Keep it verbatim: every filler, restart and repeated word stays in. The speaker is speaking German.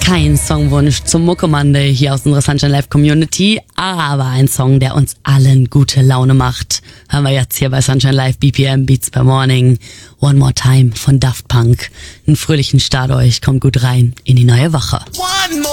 Kein Songwunsch zum Muckemonde hier aus unserer Sunshine Live Community, aber ein Song, der uns allen gute Laune macht. Hören wir jetzt hier bei Sunshine Live, B P M Beats per Morning. One More Time von Daft Punk. Einen fröhlichen Start euch, kommt gut rein in die neue Woche.